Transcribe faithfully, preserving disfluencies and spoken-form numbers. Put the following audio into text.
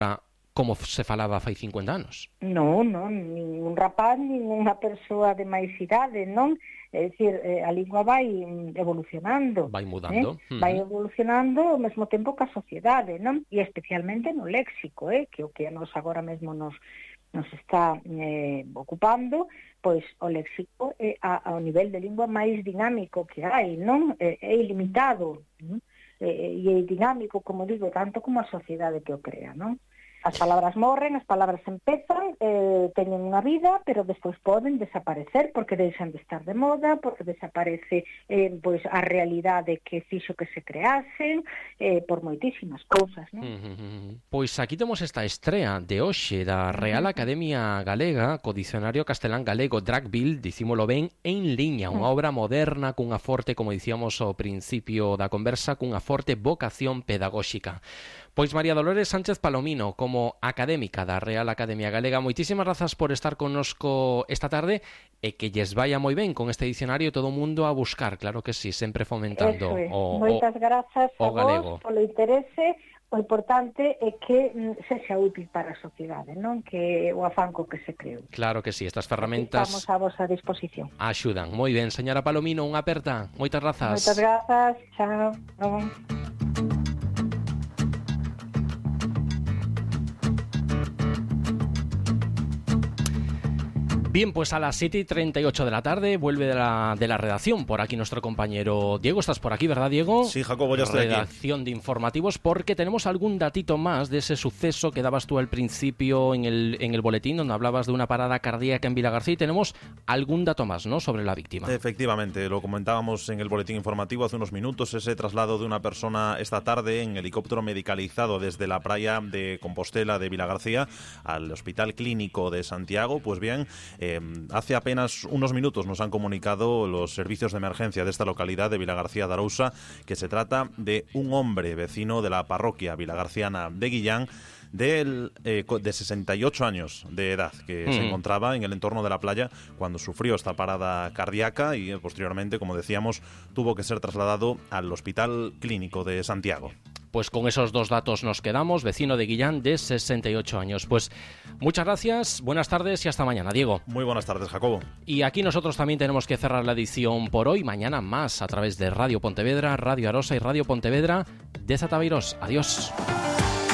como se falaba fai cincuenta anos. Non, non, ningún rapaz, ninguna persoa de máis idade, non? É dicir, a lingua vai evolucionando. Vai mudando. Eh? Uh-huh. Vai evolucionando ao mesmo tempo que a sociedade, non? E especialmente no léxico, eh? que o que a nos agora mesmo nos, nos está eh, ocupando, pois o léxico é a, ao nivel de lingua máis dinámico que hai, non? É, é ilimitado, non? E é dinámico, como digo, tanto como a sociedade que o crea, non? As palabras morren, as palabras empezan, eh, teñen unha vida, pero despois poden desaparecer porque deixan de estar de moda, porque desaparece eh, pois a realidade que fixo que se creasen, eh, por moitísimas cousas, non? Uh -huh. Pois aquí temos esta estrea de hoxe da Real Academia Galega co Dicionario Castelán Galego Dragville, dicímolo ben, en liña, unha obra moderna cunha forte, como dicíamos ao principio da conversa, cunha forte vocación pedagóxica. Pois María Dolores Sánchez Palomino, como académica da Real Academia Galega, moitísimas grazas por estar connosco esta tarde e que lles vaya moi ben con este dicionario, todo o mundo a buscar, claro que sí, sempre fomentando é. o, Moitas grazas o, a o galego. Vos polo interese. O importante é que sexa útil para a sociedade, non? Que o afanco que se creou. Claro que sí, estas ferramentas estamos a vosa disposición. Axudan. Moi ben, señora Palomino, unha aperta. Moitas grazas. Moitas grazas. Chao. Chao. Bien, pues a las siete y treinta y ocho de la tarde vuelve de la, de la redacción por aquí nuestro compañero Diego. ¿Estás por aquí, verdad, Diego? Sí, Jacobo, ya estoy aquí. Redacción de informativos, porque tenemos algún datito más de ese suceso que dabas tú al principio en el, en el boletín, donde hablabas de una parada cardíaca en Vilagarcía, y tenemos algún dato más, ¿no?, sobre la víctima. Efectivamente, lo comentábamos en el boletín informativo hace unos minutos, ese traslado de una persona esta tarde en helicóptero medicalizado desde la playa de Compostela de Vilagarcía al Hospital Clínico de Santiago. Pues bien, Eh, hace apenas unos minutos nos han comunicado los servicios de emergencia de esta localidad de Vilagarcía de Arousa que se trata de un hombre vecino de la parroquia vilagarciana de Guillán, de, eh, de sesenta y ocho años de edad, que mm. se encontraba en el entorno de la playa cuando sufrió esta parada cardíaca y eh, posteriormente, como decíamos, tuvo que ser trasladado al Hospital Clínico de Santiago. Pues con esos dos datos nos quedamos, vecino de Guillán de sesenta y ocho años. Pues muchas gracias, buenas tardes y hasta mañana, Diego. Muy buenas tardes, Jacobo. Y aquí nosotros también tenemos que cerrar la edición por hoy, mañana más a través de Radio Pontevedra, Radio Arosa y Radio Pontevedra de Zataviros. Adiós.